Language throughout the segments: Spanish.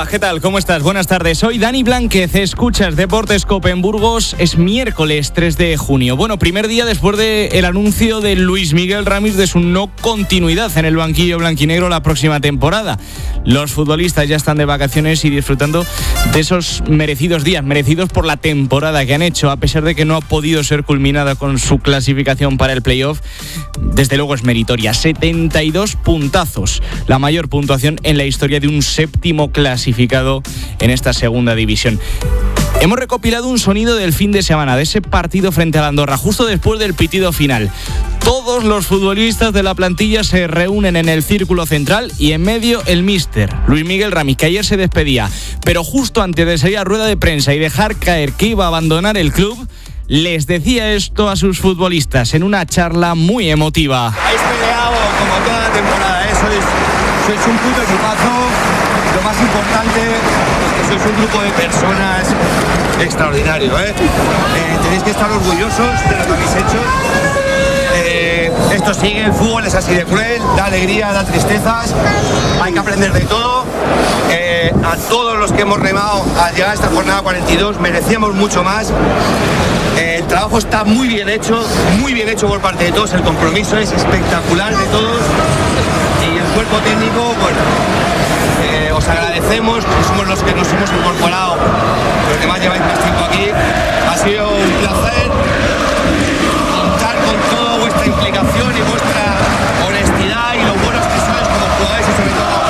¿qué tal? ¿Cómo estás? Buenas tardes. Soy Dani Blánquez, escuchas Deportes Cope en Burgos. Es miércoles 3 de junio. Bueno, primer día después del anuncio de Luis Miguel Ramis de su no continuidad en el banquillo blanquinegro la próxima temporada. Los futbolistas ya están de vacaciones y disfrutando de esos merecidos días, merecidos por la temporada que han hecho, a pesar de que no ha podido ser culminada con su clasificación para el playoff. Desde luego es meritoria. 72 puntazos, la mayor puntuación en la historia de un séptimo clasificado en esta segunda división. Hemos recopilado un sonido del fin de semana, de ese partido frente a la Andorra, justo después del pitido final. Todos los futbolistas de la plantilla se reúnen en el círculo central y en medio el míster, Luis Miguel Ramis, que ayer se despedía. Pero justo antes de salir a rueda de prensa y dejar caer que iba a abandonar el club, les decía esto a sus futbolistas en una charla muy emotiva. Habéis peleado como toda la temporada, sois un puto equipazo. Lo más importante es que sois un grupo de personas extraordinario, tenéis que estar orgullosos de lo que habéis hecho. Esto sigue, el fútbol es así de cruel, da alegría, da tristezas, hay que aprender de todo. A todos los que hemos remado a llegar a esta jornada 42 merecíamos mucho más. El trabajo está muy bien hecho por parte de todos, el compromiso es espectacular de todos y el cuerpo técnico, bueno, os agradecemos, que somos los que nos hemos incorporado, los que más lleváis más tiempo aquí. Ha sido un placer contar con toda vuestra implicación y vuestra honestidad y lo buenos que sois como jugadores y sobre todo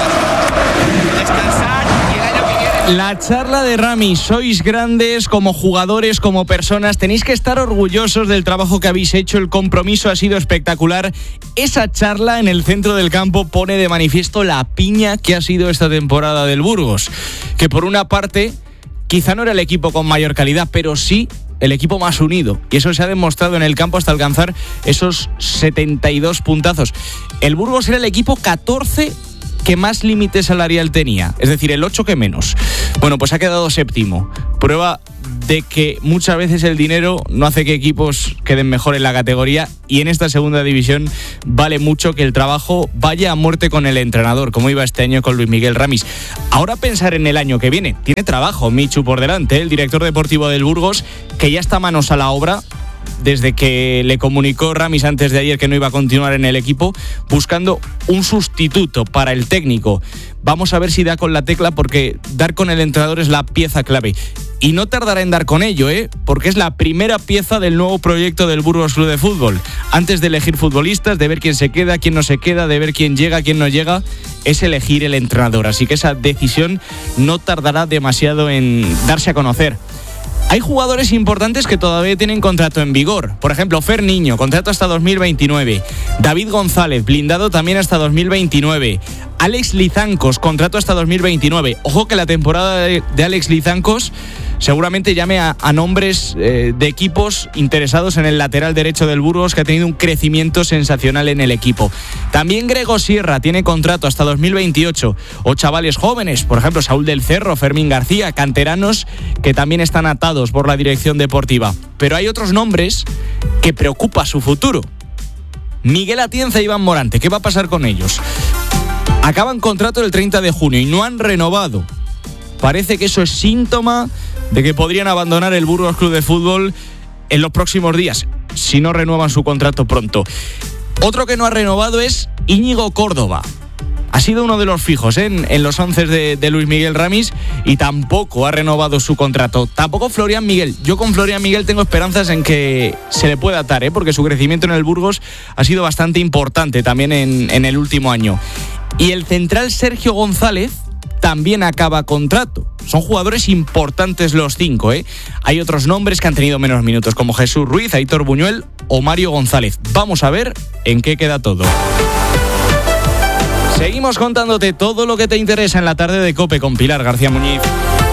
personas. Descansar y el año que viene... La charla de Ramis, sois grandes como jugadores, como personas, tenéis que estar orgullosos del trabajo que habéis hecho, el compromiso ha sido espectacular. Esa charla en el centro del campo pone de manifiesto la piña que ha sido esta temporada del Burgos, que por una parte quizá no era el equipo con mayor calidad, pero sí el equipo más unido, y eso se ha demostrado en el campo hasta alcanzar esos 72 puntazos. El Burgos era el equipo 14 que más límite salarial tenía, es decir, el 8 que menos. Bueno, pues ha quedado séptimo. Prueba de que muchas veces el dinero no hace que equipos queden mejor en la categoría, y en esta segunda división vale mucho que el trabajo vaya a muerte con el entrenador, como iba este año con Luis Miguel Ramis. Ahora pensar en el año que viene. Tiene trabajo Michu por delante, el director deportivo del Burgos, que ya está manos a la obra desde que le comunicó Ramis antes de ayer que no iba a continuar en el equipo, buscando un sustituto para el técnico. Vamos a ver si da con la tecla, porque dar con el entrenador es la pieza clave. Y no tardará en dar con ello, porque es la primera pieza del nuevo proyecto del Burgos Club de Fútbol. Antes de elegir futbolistas, de ver quién se queda, quién no se queda, de ver quién llega, quién no llega, es elegir el entrenador. Así que esa decisión no tardará demasiado en darse a conocer. Hay jugadores importantes que todavía tienen contrato en vigor. Por ejemplo, Fer Niño, contrato hasta 2029. David González, blindado también hasta 2029. Alex Lizancos, contrato hasta 2029. Ojo que la temporada de Alex Lizancos seguramente llame a nombres de equipos interesados en el lateral derecho del Burgos, que ha tenido un crecimiento sensacional en el equipo. También Grego Sierra tiene contrato hasta 2028. O chavales jóvenes, por ejemplo, Saúl del Cerro, Fermín García, canteranos que también están atados por la dirección deportiva. Pero hay otros nombres que preocupa su futuro. Miguel Atienza e Iván Morante, ¿qué va a pasar con ellos? Acaban contrato el 30 de junio y no han renovado. Parece que eso es síntoma de que podrían abandonar el Burgos Club de Fútbol en los próximos días, si no renuevan su contrato pronto. Otro que no ha renovado es Íñigo Córdoba. Ha sido uno de los fijos en los 11 de Luis Miguel Ramis, y tampoco ha renovado su contrato. Tampoco Florian Miguel. Yo con Florian Miguel tengo esperanzas en que se le pueda atar, porque su crecimiento en el Burgos ha sido bastante importante también en el último año. Y el central Sergio González también acaba contrato. Son jugadores importantes los 5, Hay otros nombres que han tenido menos minutos, como Jesús Ruiz, Aitor Buñuel o Mario González. Vamos a ver en qué queda todo. Seguimos contándote todo lo que te interesa en la tarde de COPE con Pilar García Muñiz.